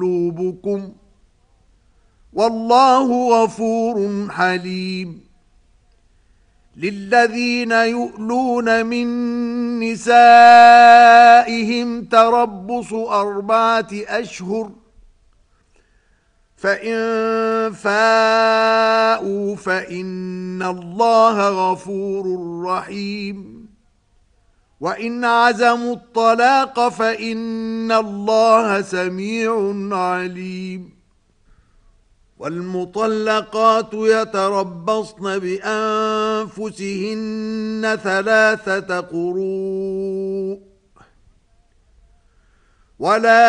قلوبكم والله غفور حليم للذين يؤلون من نسائهم تربص 4 أشهر فإن فاءوا فإن الله غفور رحيم وإن عزموا الطلاق فإن الله سميع عليم والمطلقات يتربصن بأنفسهن 3 قروء ولا